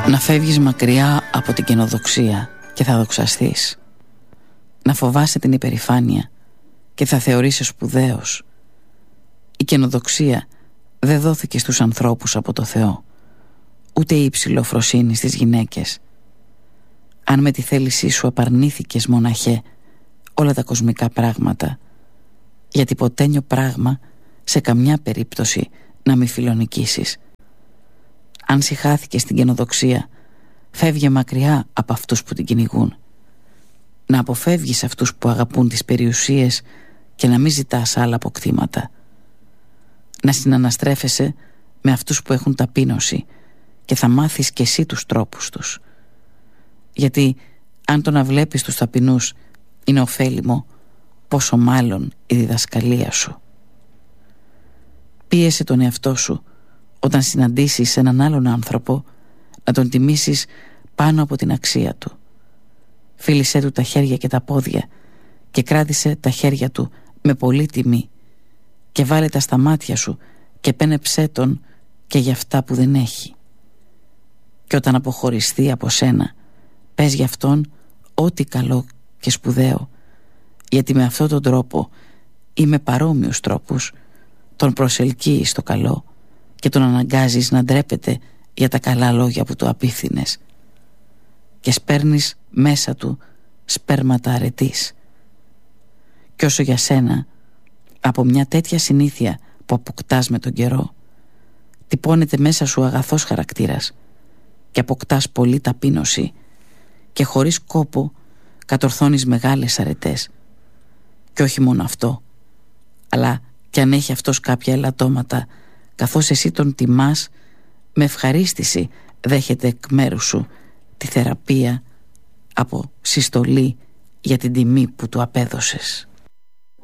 Να φεύγεις μακριά από την καινοδοξία και θα δοξαστείς. Να φοβάσαι την υπερηφάνεια και θα θεωρείσαι σπουδαίος. Η καινοδοξία δεν δόθηκε στους ανθρώπους από το Θεό, ούτε η υψηλοφροσύνη στις γυναίκες. Αν με τη θέλησή σου απαρνήθηκες, μοναχέ, όλα τα κοσμικά πράγματα, γιατί ποτένιο πράγμα σε καμιά περίπτωση να μη φιλονικήσεις. Αν συχάθηκες στην καινοδοξία, φεύγε μακριά από αυτούς που την κυνηγούν. Να αποφεύγεις αυτούς που αγαπούν τις περιουσίες και να μην ζητάς άλλα αποκτήματα. Να συναναστρέφεσαι με αυτούς που έχουν ταπείνωση και θα μάθεις κι εσύ τους τρόπους τους. Γιατί αν το να βλέπεις τους ταπεινούς είναι ωφέλιμο, πόσο μάλλον η διδασκαλία σου. Πίεσε τον εαυτό σου όταν συναντήσεις έναν άλλον άνθρωπο να τον τιμήσεις πάνω από την αξία του. Φίλησέ του τα χέρια και τα πόδια και κράτησε τα χέρια του με πολύ τιμή και βάλε τα στα μάτια σου και πένεψέ τον και για αυτά που δεν έχει. Και όταν αποχωριστεί από σένα, πες για αυτόν ό,τι καλό και σπουδαίο, γιατί με αυτόν τον τρόπο ή με παρόμοιους τρόπους τον προσελκύεις στο καλό και τον αναγκάζεις να ντρέπεται για τα καλά λόγια που του απίφθινες και σπέρνεις μέσα του σπέρματα αρετής. Κι όσο για σένα, από μια τέτοια συνήθεια που αποκτάς με τον καιρό, τυπώνεται μέσα σου αγαθός χαρακτήρας και αποκτάς πολλή ταπείνωση και χωρίς κόπο κατορθώνεις μεγάλες αρετές. Και όχι μόνο αυτό, αλλά κι αν έχει αυτός κάποια ελαττώματα, καθώς εσύ τον τιμάς, με ευχαρίστηση δέχεται εκ μέρους σου τη θεραπεία από συστολή για την τιμή που του απέδωσες.